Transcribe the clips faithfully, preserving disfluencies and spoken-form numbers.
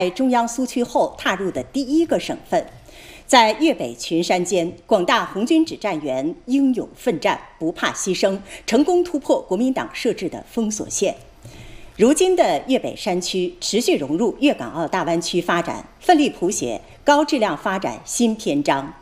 在中央苏区后踏入的第一个省份。在粤北群山间，广大红军指战员英勇奋战，不怕牺牲，成功突破国民党设置的封锁线。如今的粤北山区持续融入粤港澳大湾区发展，奋力谱写高质量发展新篇章。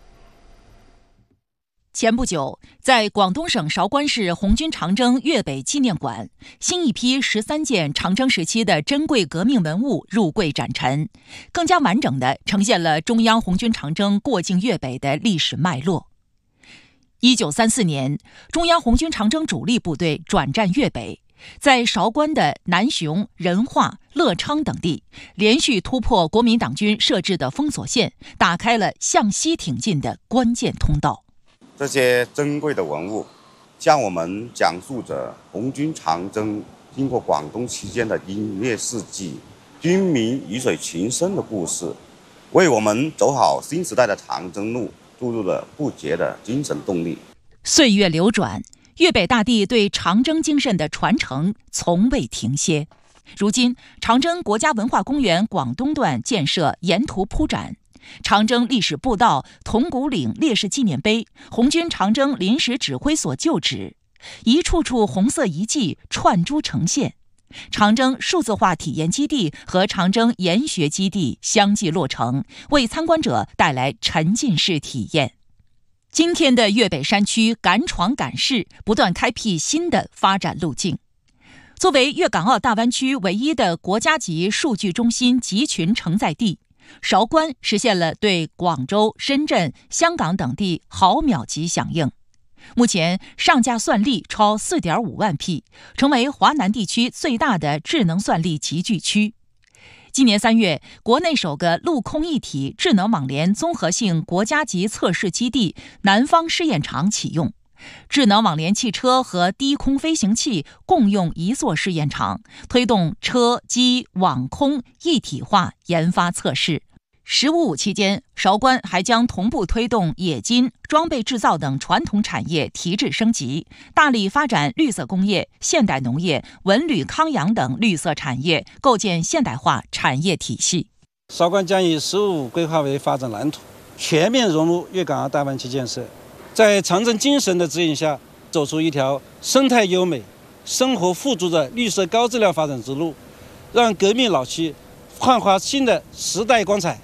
前不久，在广东省韶关市红军长征粤北纪念馆，新一批十三件长征时期的珍贵革命文物入柜展陈，更加完整地呈现了中央红军长征过境粤北的历史脉络。一九三四年，中央红军长征主力部队转战粤北，在韶关的南雄、仁化、乐昌等地，连续突破国民党军设置的封锁线，打开了向西挺进的关键通道。 这些珍贵的文物向我们讲述着红军长征经过广东期间的英烈事迹、军民鱼水情深的故事，为我们走好新时代的长征路注入了不竭的精神动力。 岁月流转，粤北大地对长征精神的传承从未停歇。如今，长征国家文化公园广东段建设沿途铺展，长征历史步道、铜鼓岭烈士纪念碑、红军长征临时指挥所旧址，一处处红色遗迹串珠呈现。长征数字化体验基地和长征研学基地相继落成，为参观者带来沉浸式体验。今天的粤北山区敢闯敢试，不断开辟新的发展路径。作为粤港澳大湾区唯一的国家级数据中心集群承载地，韶关实现了对广州、深圳、香港等地毫秒级响应。目前上架算力超 四点五万P， 成为华南地区最大的智能算力集聚区。今年三月，国内首个陆空一体智能网联综合性国家级测试基地南方试验场启用，智能网联汽车和低空飞行器共用一座试验场，推动车机网空一体化研发测试。十五五期间，韶关还将同步推动冶金、装备制造等传统产业提质升级，大力发展绿色工业、现代农业、文旅康养等绿色产业，构建现代化产业体系。 韶关将以“十五五”规划为发展蓝图，全面融入粤港澳大湾区建设，在长征精神的指引下，走出一条生态优美、生活富足的绿色高质量发展之路，让革命老区焕发新的时代光彩。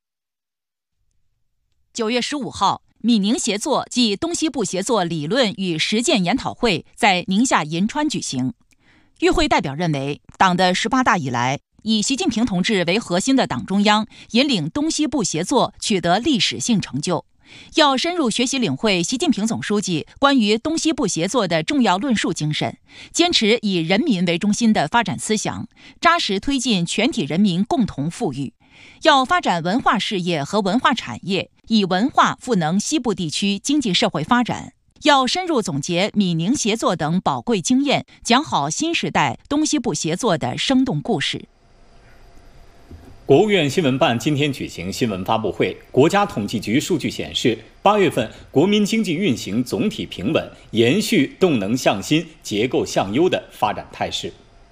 九月十五号，闽宁协作暨东西部协作理论与实践研讨会在宁夏银川举行。与会代表认为，党的十八大以来，以习近平同志为核心的党中央引领东西部协作取得历史性成就，要深入学习领会习近平总书记关于东西部协作的重要论述精神，坚持以人民为中心的发展思想，扎实推进全体人民共同富裕。要发展文化事业和文化产业，以文化赋能西部地区经济社会发展。要深入总结闽宁协作等宝贵经验，讲好新时代东西部协作的生动故事。 国务院新闻办今天举行新闻发布会，国家统计局数据显示，八月份国民经济运行总体平稳，延续动能向新、结构向优的发展态势。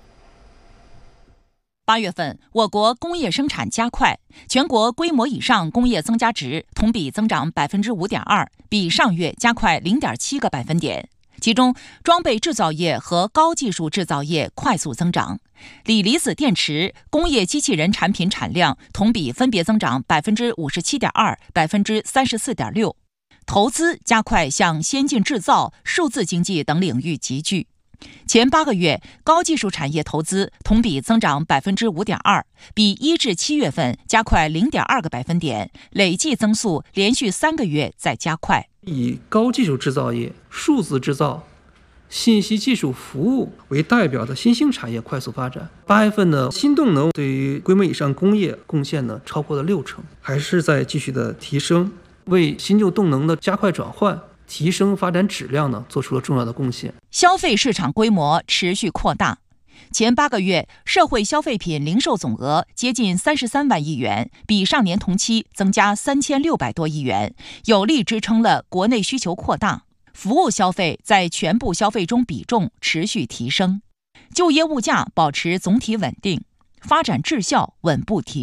八月份，我国工业生产加快，全国规模以上工业增加值同比增长 百分之五点二， 比上月加快 零点七个百分点。其中，装备制造业和高技术制造业快速增长，锂离子电池、工业机器人产品产量同比分别增长 百分之五十七点二、百分之三十四点六。投资加快向先进制造、数字经济等领域集聚。前八个月，高技术产业投资同比增长 百分之五点二， 比一至七月份加快 零点二个百分点，累计增速连续三个月在加快。 以高技术制造业、数字制造、信息技术服务为代表的新兴产业快速发展。八月份呢，新动能对于规模以上工业贡献呢超过了六成，还是在继续的提升，为新旧动能的加快转换、提升发展质量呢，做出了重要的贡献。 消费市场规模持续扩大，前八个月社会消费品零售总额接近三十三万亿元，比上年同期增加三千六百多亿元，有力支撑了国内需求扩大。服务消费在全部消费中比重持续提升，就业物价保持总体稳定。 发展质效稳步提